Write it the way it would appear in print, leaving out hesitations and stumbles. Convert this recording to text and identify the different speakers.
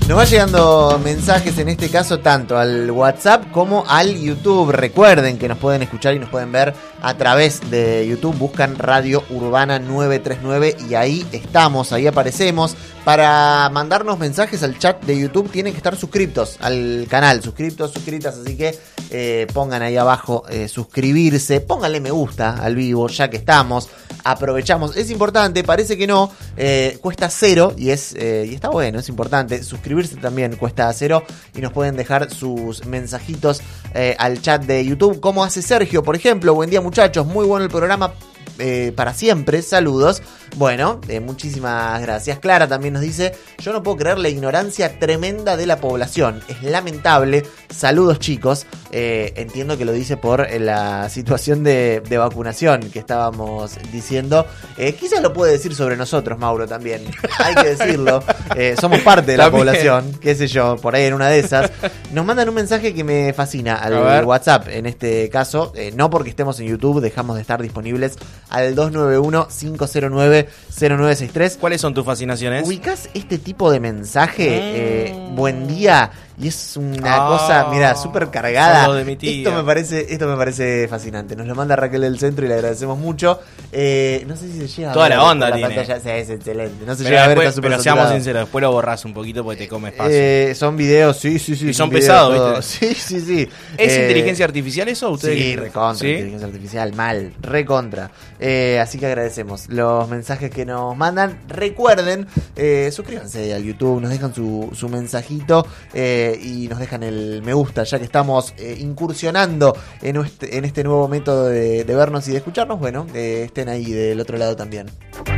Speaker 1: Nos va llegando mensajes, en este caso tanto al WhatsApp como al YouTube. Recuerden que nos pueden escuchar y nos pueden ver a través de YouTube. Buscan Radio Urbana 939 y ahí estamos, ahí aparecemos. Para mandarnos mensajes al chat de YouTube tienen que estar suscriptos al canal, suscritas, así que pongan ahí abajo suscribirse, pónganle me gusta al vivo ya que estamos, aprovechamos, es importante, parece que no, cuesta cero y está bueno, es importante, suscribirse también cuesta cero y nos pueden dejar sus mensajitos al chat de YouTube, como hace Sergio, por ejemplo. Buen día muchachos, muy bueno el programa. Para siempre, saludos. Bueno, muchísimas gracias. Clara también nos dice: yo no puedo creer la ignorancia tremenda de la población, es lamentable. Saludos chicos. Entiendo que lo dice por la situación de vacunación que estábamos diciendo. Quizás lo puede decir sobre nosotros, Mauro, también. Hay que decirlo. Somos parte de la población, qué sé yo, por ahí en una de esas. Nos mandan un mensaje que me fascina al WhatsApp, en este caso, no porque estemos en YouTube, dejamos de estar disponibles al 291-509-0963.
Speaker 2: ¿Cuáles son tus fascinaciones?
Speaker 1: ¿Ubicás este tipo de mensaje? Buen día. Y es una cosa, mira, súper cargada.
Speaker 2: De mi tía.
Speaker 1: Esto me parece fascinante. Nos lo manda Raquel del Centro y le agradecemos mucho. No sé si se llega
Speaker 2: toda
Speaker 1: a ver
Speaker 2: la onda
Speaker 1: la
Speaker 2: tiene.
Speaker 1: Pantalla. Sí, es excelente. No se
Speaker 2: pero
Speaker 1: llega a ver,
Speaker 2: después,
Speaker 1: está súper
Speaker 2: pero
Speaker 1: saturado.
Speaker 2: seamos sinceros, después lo borrás un poquito porque te come espacio.
Speaker 1: Son videos, sí.
Speaker 2: Y son
Speaker 1: videos,
Speaker 2: pesados,
Speaker 1: todo.
Speaker 2: ¿viste?
Speaker 1: Sí.
Speaker 2: ¿Es inteligencia artificial eso? ¿Ustedes?
Speaker 1: Sí, recontra,
Speaker 2: ¿sí?
Speaker 1: inteligencia artificial, mal, recontra. Así que agradecemos los mensajes que nos mandan. Recuerden, suscríbanse al YouTube, nos dejan su mensajito y nos dejan el me gusta, ya que estamos incursionando en este nuevo método de vernos y de escucharnos. Bueno, estén ahí del otro lado también.